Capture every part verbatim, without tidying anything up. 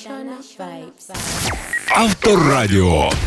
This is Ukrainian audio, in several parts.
Авторадіо.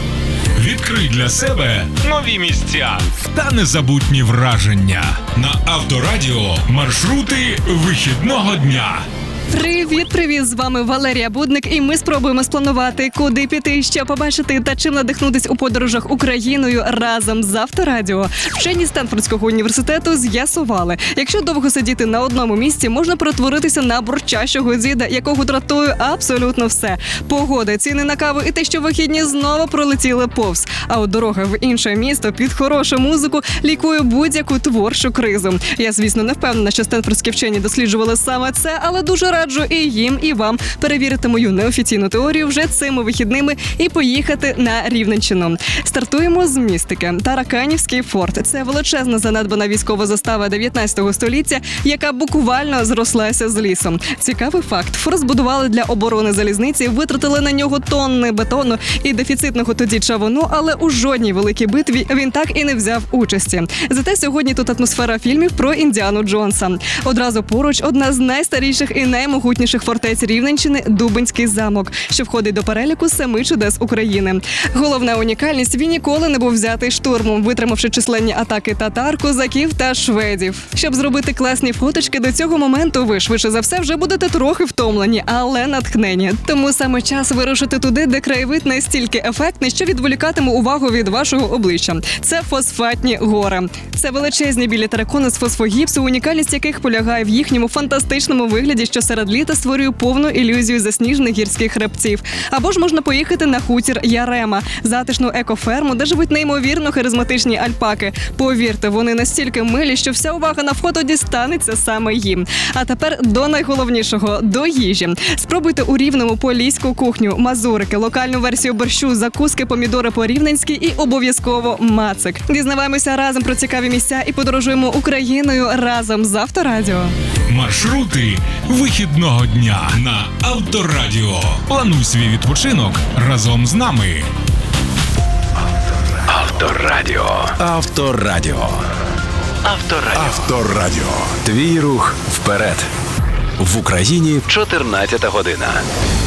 Відкрий для себе нові місця та незабутні враження. На Авторадіо маршрути вихідного дня. Привіт-привіт! З вами Валерія Будник, і ми спробуємо спланувати, куди піти, що побачити та чим надихнутись у подорожах Україною разом з Авторадіо. Вчені Стенфордського університету з'ясували, якщо довго сидіти на одному місці, можна перетворитися на бурчащого діда, якого дратує абсолютно все. Погода, ціни на каву і те, що вихідні знову пролетіли повз. А от дорога в інше місто під хорошу музику лікує будь-яку творчу кризу. Я, звісно, не впевнена, що стенфордські вчені досліджували саме це, але дуже раджу і їм, і вам перевірити мою неофіційну теорію вже цими вихідними і поїхати на Рівненщину. Стартуємо з містики. Тараканівський форт – це величезна занедбана військова застава дев'ятнадцятого століття, яка буквально зрослася з лісом. Цікавий факт. Форт збудували для оборони залізниці, витратили на нього тонни бетону і дефіцитного тоді чавуну, але у жодній великій битві він так і не взяв участі. Зате сьогодні тут атмосфера фільмів про Індіану Джонса. Одразу поруч одна з найстаріших і наймогутніших фортець Рівненщини – Дубенський замок, що входить до переліку семи чудес України. Головна унікальність – він ніколи не був взятий штурмом, витримавши численні атаки татар, козаків та шведів. Щоб зробити класні фоточки до цього моменту, ви швидше за все вже будете трохи втомлені, але натхнені. Тому саме час вирушити туди, де краєвид настільки ефектний, що відволікатиме увагу від вашого обличчя. Це Фосфатні гори. Це величезні білі теракони з фосфогіпсу, унікальність яких полягає в їхньому фантастичному вигляді, що серед літа створює повну ілюзію засніжених гірських хребців. Або ж можна поїхати на хутір Ярема, затишну екоферму, де живуть неймовірно харизматичні альпаки. Повірте, вони настільки милі, що вся увага на фото дістанеться саме їм. А тепер до найголовнішого – до їжі. Спробуйте у Рівному поліську кухню, мазурики, локальну версію борщу, закуски, помідори по-рівненськи і обов'язково мацик. Дізнаваємося разом про цікаві місця і подорожуємо Україною разом з Авторадіо. Маршрути вихідного дня на Авторадіо. Плануй свій відпочинок разом з нами. Авторадіо. Авторадіо. Авторадіо. Авторадіо. Твій рух вперед. В Україні чотирнадцята година.